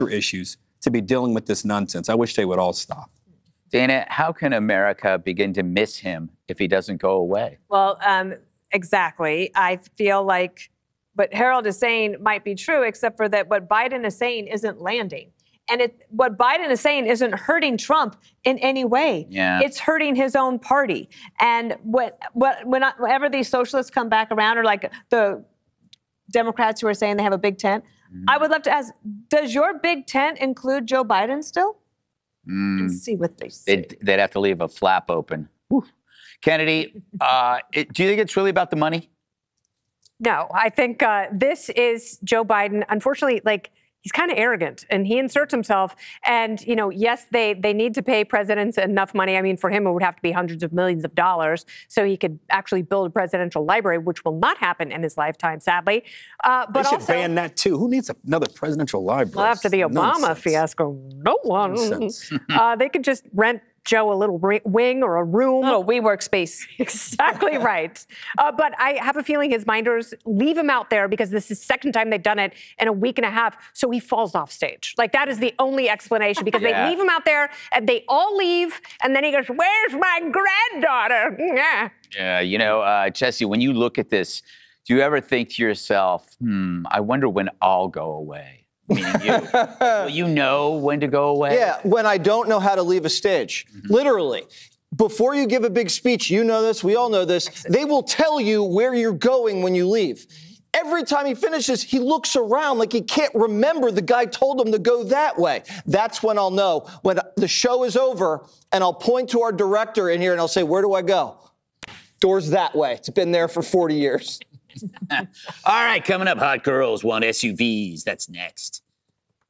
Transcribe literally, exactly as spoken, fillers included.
issues to be dealing with this nonsense. I wish they would all stop. Dana, how can America begin to miss him if he doesn't go away? Well, um, exactly. I feel like what Harold is saying might be true, except for that what Biden is saying isn't landing. And it, what Biden is saying isn't hurting Trump in any way. Yeah. It's hurting his own party. And what, what, when I, whenever these socialists come back around, or like the Democrats who are saying they have a big tent, mm. I would love to ask, does your big tent include Joe Biden still? Mm. And see what they say. They'd, they'd have to leave a flap open. Whew. Kennedy, uh, it, do you think it's really about the money? No, I think uh, this is Joe Biden. Unfortunately, like, he's kind of arrogant, and he inserts himself. And, you know, yes, they they need to pay presidents enough money. I mean, for him, it would have to be hundreds of millions of dollars so he could actually build a presidential library, which will not happen in his lifetime, sadly. Uh, but they should also ban that, too. Who needs another presidential library? Well, after the Obama Nonsense. fiasco, no one. uh, they could just rent Joe a little wing or a room. Oh, WeWork space. Exactly right. Uh, but I have a feeling his minders leave him out there because this is the second time they've done it in a week and a half. So he falls off stage. Like, that is the only explanation, because yeah. they leave him out there and they all leave. And then he goes, "Where's my granddaughter?" Yeah. Yeah, you know, uh, Jesse, when you look at this, do you ever think to yourself, hmm, I wonder when I'll go away? Meaning you. Will you know when to go away? Yeah, when I don't know how to leave a stage. Mm-hmm. Literally. Before you give a big speech, you know this, we all know this, they will tell you where you're going when you leave. Every time he finishes, he looks around like he can't remember the guy told him to go that way. That's when I'll know. When the show is over, and I'll point to our director in here and I'll say, "Where do I go?" "Doors that way." It's been there for forty years. All right, coming up, hot girls want S U Vs. That's next.